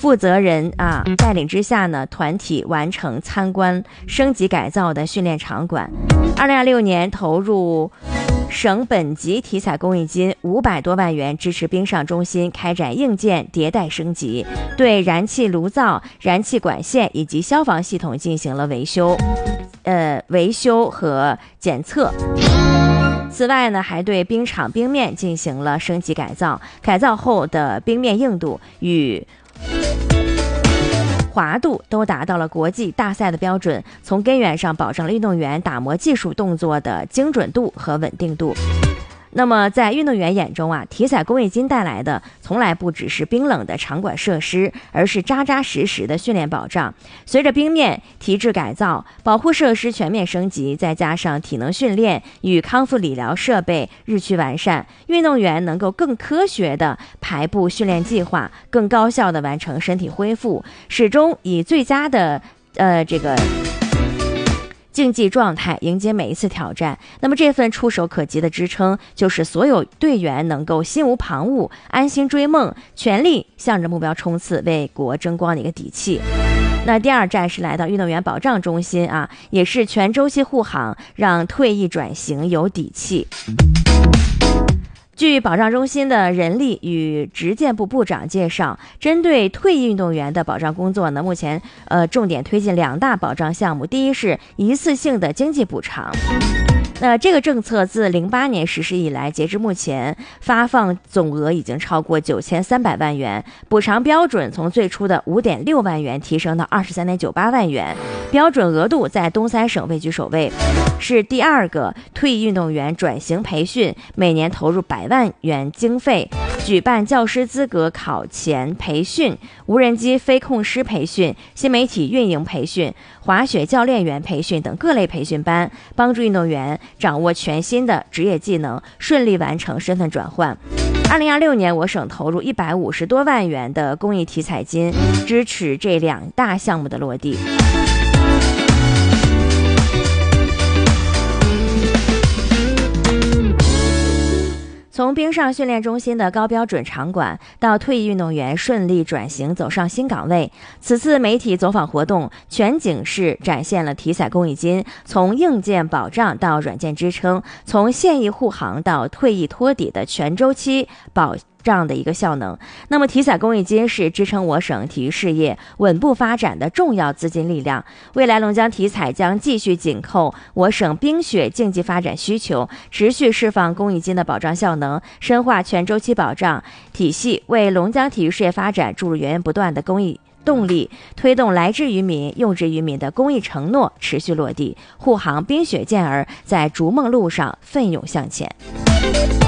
负责人带领之下呢，团体完成参观升级改造的训练场馆。2026年投入省本级体彩公益金500多万元，支持冰上中心开展硬件迭代升级，对燃气炉灶、燃气管线以及消防系统进行了维修和检测。此外呢，还对冰场冰面进行了升级改造，改造后的冰面硬度与滑度都达到了国际大赛的标准，从根源上保证了运动员打磨技术动作的精准度和稳定度。那么在运动员眼中体彩公益金带来的从来不只是冰冷的场馆设施，而是扎扎实实的训练保障。随着冰面提质改造、保护设施全面升级，再加上体能训练与康复理疗设备日趋完善，运动员能够更科学的排布训练计划，更高效的完成身体恢复，始终以最佳的竞技状态迎接每一次挑战。那么这份触手可及的支撑，就是所有队员能够心无旁骛、安心追梦，全力向着目标冲刺，为国争光的一个底气。那第二站是来到运动员保障中心也是全周期护航，让退役转型有底气。据保障中心的人力与职健部部长介绍，针对退役运动员的保障工作呢，目前重点推进2大保障项目。第一是一次性的经济补偿。那这个政策自08年实施以来，截至目前发放总额已经超过9300万元，补偿标准从最初的5.6万元提升到23.98万元，标准额度在东三省位居首位，是第2个退役运动员转型培训，每年投入100万元经费，举办教师资格考前培训、无人机飞控师培训、新媒体运营培训、滑雪教练员培训等各类培训班，帮助运动员掌握全新的职业技能，顺利完成身份转换。2026年，我省投入150多万元的公益体彩金，支持这2大项目的落地。从冰上训练中心的高标准场馆到退役运动员顺利转型走上新岗位，此次媒体走访活动全景式展现了体彩公益金从硬件保障到软件支撑，从现役护航到退役托底的全周期保障的一个效能。那么体彩公益金是支撑我省体育事业稳步发展的重要资金力量，未来龙江体彩将继续紧扣我省冰雪竞技发展需求，持续释放公益金的保障效能，深化全周期保障体系，为龙江体育事业发展注入源源不断的公益动力，推动来之于民、用之于民的公益承诺持续落地，护航冰雪健儿在逐梦路上奋勇向前。